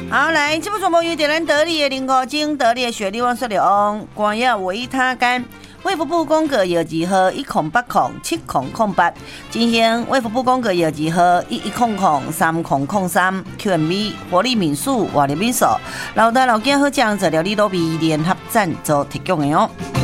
好，来，这部传播由台湾得力的林国精得力的血力旺说流，关要维他干。卫福部公告药剂号10807008，进行卫福部公告药剂号11003003 QMB 活力民宿活力民宿，老大老囝好酱做料理都比联合赞助提供的哦。